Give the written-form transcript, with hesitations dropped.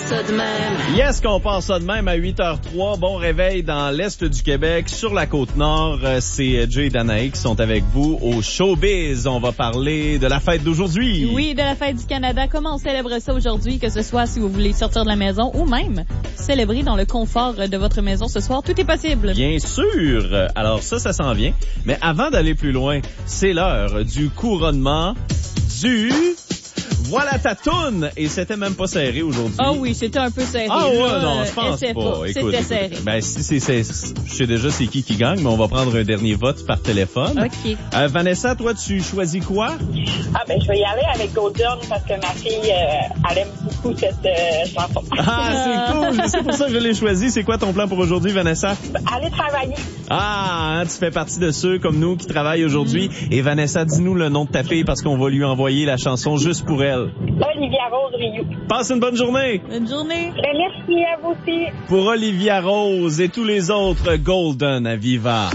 ça de même. Yes, qu'on part ça de même à 8h03. Bon réveil dans l'Est du Québec, sur la Côte-Nord. C'est Jay et Danae qui sont avec vous au Showbiz. On va parler de la fête d'aujourd'hui. Oui, de la fête du Canada. Comment on célèbre ça aujourd'hui, que ce soit si vous voulez sortir de la maison ou même célébrer dans le confort de votre maison ce soir. Tout est possible. Bien sûr. Alors ça s'en vient. Mais avant d'aller plus loin, c'est l'heure du couronnement du... Voilà ta toune! Et c'était même pas serré aujourd'hui. Ah oui, c'était un peu serré. Ah ouais, là, non, je pense pas. Écoute, c'était serré. Ben, si c'est, je sais déjà c'est qui gagne, mais on va prendre un dernier vote par téléphone. OK. Vanessa, toi, tu choisis quoi? Ah, ben, je vais y aller avec Golden parce que ma fille, elle aime beaucoup cette chanson. Ah, c'est cool! C'est pour ça que je l'ai choisi. C'est quoi ton plan pour aujourd'hui, Vanessa? Aller travailler. Ah, hein, tu fais partie de ceux comme nous qui travaillent aujourd'hui. Et Vanessa, dis-nous le nom de ta fille parce qu'on va lui envoyer la chanson juste pour elle. Olivia Rose Rioux. Passe une bonne journée! Bonne journée! Ben, merci à vous aussi. Pour Olivia Rose et tous les autres, Golden à Viva.